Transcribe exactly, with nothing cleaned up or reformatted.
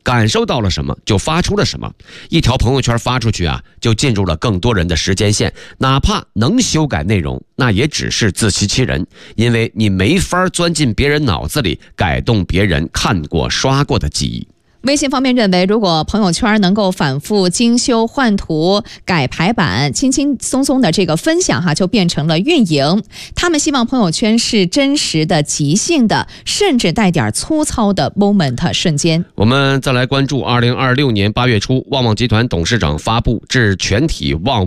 感受到了什么就发出了什么。一条朋友圈发出去啊，就进入了更多人的时间线，哪怕能修改内容，那也只是自欺欺人，因为你没法钻进别人脑子里，改动别人看过刷过的记忆。 微信方面认为，如果朋友圈能够反复精修、换图、改排版，轻轻松松的这个分享哈，就变成了运营。他们希望朋友圈是真实的、即兴的，甚至带点粗糙的 moment 瞬间。 我们再来关注二零二六年八月初，旺旺集团董事长发布致全体旺